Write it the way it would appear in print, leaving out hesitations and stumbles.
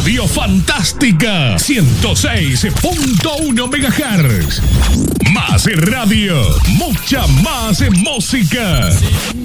Radio Fantástica 106.1 MHz. Más radio, mucha más música.